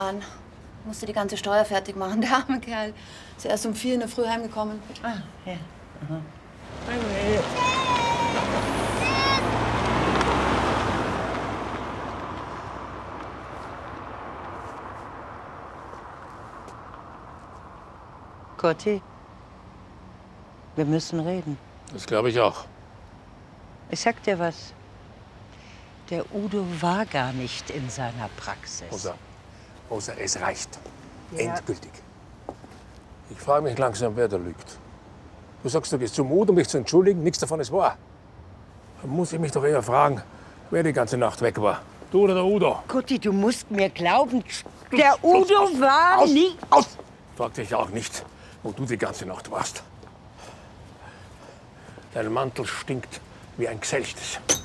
Musste die ganze Steuer fertig machen, der arme Kerl. Ist erst um 4 in der Früh heimgekommen. Ah, ja. Aha. Kurti, wir müssen reden. Das glaube ich auch. Ich sag dir was. Der Udo war gar nicht in seiner Praxis. Rosa, es reicht. Ja. Endgültig. Ich frage mich langsam, wer da lügt. Du sagst, du gehst zum Udo, um dich zu entschuldigen. Nichts davon ist wahr. Dann muss ich mich doch eher fragen, wer die ganze Nacht weg war. Du oder der Udo? Kurti, du musst mir glauben, der Udo war nie... Aus! Frag dich auch nicht, wo du die ganze Nacht warst. Dein Mantel stinkt wie ein Geselchtes.